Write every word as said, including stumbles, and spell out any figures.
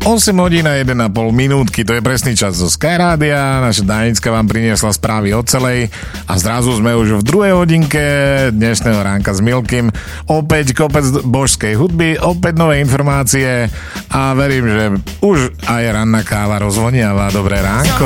osem hodín a jeden a pol minútky, to je presný čas zo Sky Rádia. Naša Danicka vám priniesla správy od celej a zrazu sme už v druhej hodinke dnešného ránka s Milkym. Opäť kopec božskej hudby, opäť nové informácie a verím, že už aj ranná káva rozvoniava. Dobré ránko.